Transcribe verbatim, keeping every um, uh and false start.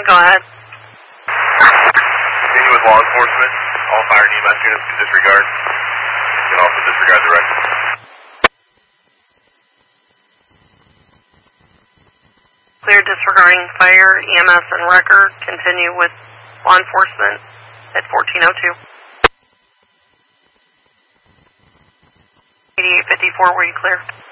Go ahead. Continue with law enforcement. All fire and E M S units can disregard. You can also disregard the rest. Clear disregarding fire, E M S, and record. Continue with law enforcement at fourteen oh two. eighty-eight fifty-four, were you clear?